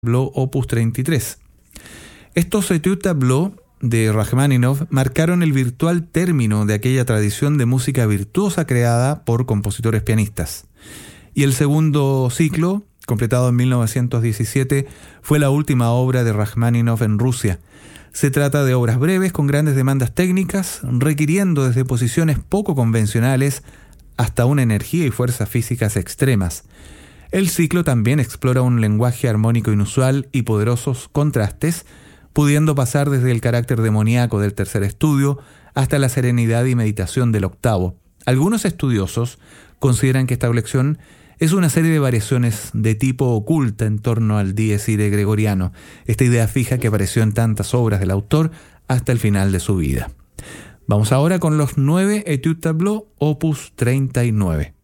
tableaux opus 33. Estos Etudes tableaux de Rajmáninov marcaron el virtual término de aquella tradición de música virtuosa creada por compositores pianistas. Y el segundo ciclo, completado en 1917, fue la última obra de Rajmáninov en Rusia. Se trata de obras breves con grandes demandas técnicas, requiriendo desde posiciones poco convencionales hasta una energía y fuerzas físicas extremas. El ciclo también explora un lenguaje armónico inusual y poderosos contrastes, pudiendo pasar desde el carácter demoníaco del tercer estudio hasta la serenidad y meditación del octavo. Algunos estudiosos consideran que esta colección es una serie de variaciones de tipo oculta en torno al Dies Irae gregoriano, esta idea fija que apareció en tantas obras del autor hasta el final de su vida. Vamos ahora con los 9 Etudes tableaux opus 39.